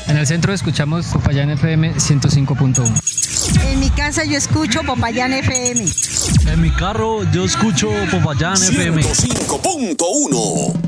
En el centro escuchamos Popayán FM 105.1. En mi casa yo escucho Popayán FM. En mi carro yo escucho Popayán FM 105.1.